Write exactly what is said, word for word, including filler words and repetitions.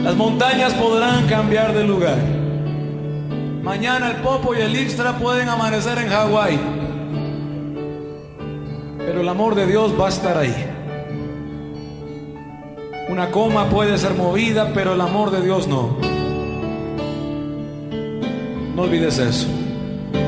Las montañas podrán cambiar de lugar. Mañana el Popo y el Ixtra pueden amanecer en Hawái, pero el amor de Dios va a estar ahí. Una coma puede ser movida, pero el amor de Dios no. No olvides eso.